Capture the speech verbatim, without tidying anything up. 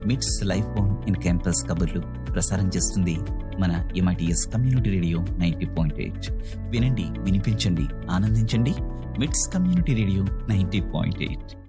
మిట్స్ life bone in campus కబుర్లు ప్రసారం చేస్తుంది మన MITS community radio ninety point eight. వినండి, వినిపించండి, ఆనందించండి. మిట్స్ community radio ninety point eight.